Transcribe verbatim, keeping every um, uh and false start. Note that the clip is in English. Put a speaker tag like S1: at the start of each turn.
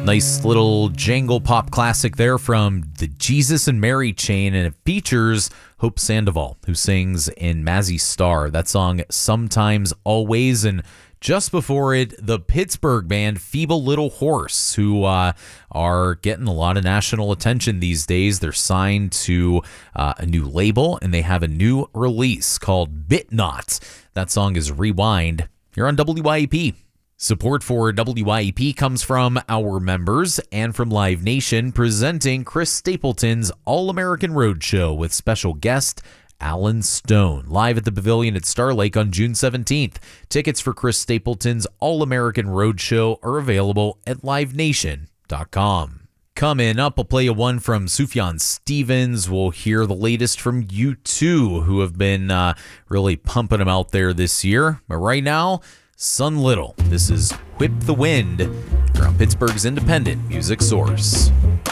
S1: Nice little jangle pop classic there from the Jesus and Mary chain, and it features Hope Sandoval, who sings in Mazzy Star. That song, Sometimes Always, and just before it, the Pittsburgh band Feeble Little Horse, who uh, are getting a lot of national attention these days. They're signed to uh, a new label, and they have a new release called Bit Not. That song is Rewind. You're on W I E P. Support for W I E P comes from our members and from Live Nation, presenting Chris Stapleton's All-American Roadshow with special guest Alan Stone, live at the Pavilion at Star Lake on June seventeenth. Tickets for Chris Stapleton's All-American Roadshow are available at live nation dot com. Coming up, I'll play you one from Sufjan Stevens. We'll hear the latest from U two, who have been uh, really pumping them out there this year. But right now, Sun Little. This is Whip the Wind. You're on Pittsburgh's independent music source.